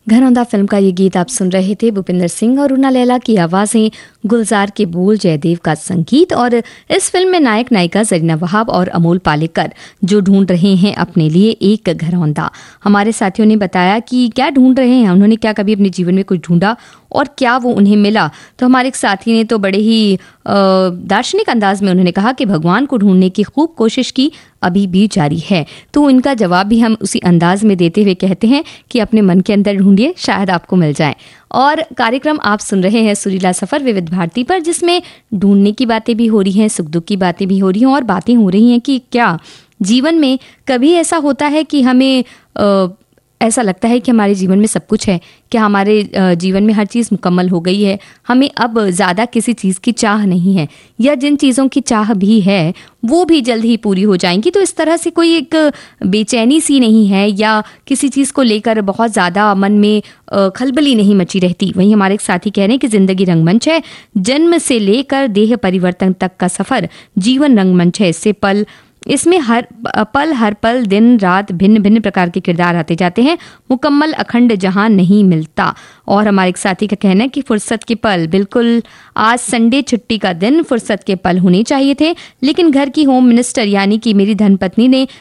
घरौंदा film का ये गीत आप सुन रहे थे। भूपिंदर सिंह और रूना लैला की आवाज़ें, गुलजार के बोल, जयदेव का संगीत। और इस फिल्म में नायक नायिका जरीना वहाब और अमोल पालेकर जो ढूंढ रहे हैं अपने लिए एक घरौंदा। हमारे साथियों ने बताया कि क्या ढूंढ रहे हैं, उन्होंने क्या कभी अपने जीवन में कुछ ढूंढा और क्या वो उन्हें मिला। तो हमारे एक साथी ने तो बड़े ही दार्शनिक अंदाज में उन्होंने कहा कि भगवान को ढूंढने की खूब कोशिश की, अभी भी जारी है। तो इनका जवाब भी हम उसी अंदाज में देते हुए कहते हैं कि अपने मन के अंदर ढूंढिए, शायद आपको मिल जाए। और कार्यक्रम आप सुन रहे हैं सुरीला सफर विविध भारती पर, जिसमें ढूंढने की बातें भी हो रही हैं, सुख दुख की बातें भी हो रही हैं और बातें हो रही हैं कि क्या जीवन में कभी ऐसा होता है कि हमें ऐसा लगता है कि हमारे जीवन में सब कुछ है, क्या हमारे जीवन में हर चीज़ मुकम्मल हो गई है, हमें अब ज़्यादा किसी चीज़ की चाह नहीं है, या जिन चीज़ों की चाह भी है वो भी जल्द ही पूरी हो जाएंगी। तो इस तरह से कोई एक बेचैनी सी नहीं है या किसी चीज़ को लेकर बहुत ज़्यादा मन में खलबली नहीं मची रहती। वहीं हमारे एक साथी कह रहे हैं कि ज़िंदगी रंगमंच है, जन्म से लेकर देह परिवर्तन तक का सफ़र जीवन रंगमंच है। इसमें हर पल दिन रात भिन्न भिन्न प्रकार के किरदार आते जाते हैं, मुकम्मल अखंड जहां नहीं मिलता। और हमारे एक साथी का कहना है कि फुर्सत के पल, बिल्कुल आज संडे छुट्टी का दिन, फुर्सत के पल होने चाहिए थे, लेकिन घर की होम मिनिस्टर यानी कि मेरी धर्मपत्नी ने